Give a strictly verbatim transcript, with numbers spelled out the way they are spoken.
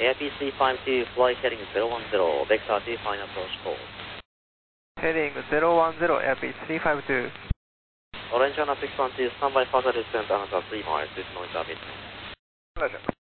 Air P three five two, flight heading zero one zero, vector two, final approach call. Heading zero one zero, Air P three five two. Orange Honda six one two, standby further descent, another three miles, with noise a bit. Roger.